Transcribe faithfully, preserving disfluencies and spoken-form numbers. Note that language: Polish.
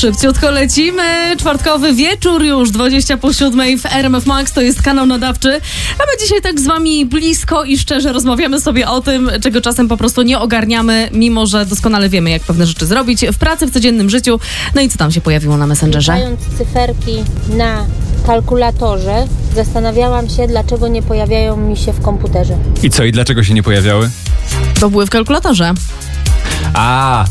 Szybciutko lecimy. Czwartkowy wieczór już, dwadzieścia po siódmej w R M F Max. To jest kanał nadawczy. A my dzisiaj tak z wami blisko i szczerze rozmawiamy sobie o tym, czego czasem po prostu nie ogarniamy, mimo że doskonale wiemy, jak pewne rzeczy zrobić w pracy, w codziennym życiu. No i co tam się pojawiło na Messengerze? Wliczając cyferki na kalkulatorze, zastanawiałam się, dlaczego nie pojawiają mi się w komputerze. I co, i dlaczego się nie pojawiały? To były w kalkulatorze. A,